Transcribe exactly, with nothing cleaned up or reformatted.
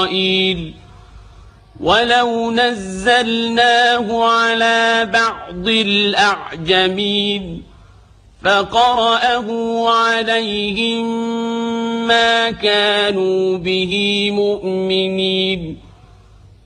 إسرائيل ولو نزلناه على بعض الأعجمين فقرأه عليهم ما كانوا به مؤمنين